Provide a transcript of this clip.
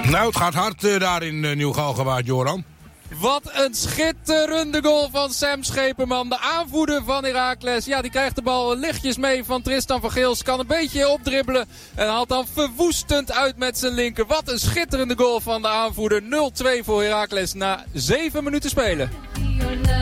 Nou, het gaat hard daar in Nieuw-Galgenwaard, Joran. Wat een schitterende goal van Sam Scheperman. De aanvoerder van Heracles. Ja, die krijgt de bal lichtjes mee van Tristan van Geels. Kan een beetje opdribbelen. En haalt dan verwoestend uit met zijn linker. Wat een schitterende goal van de aanvoerder. 0-2 voor Heracles na 7 minuten spelen.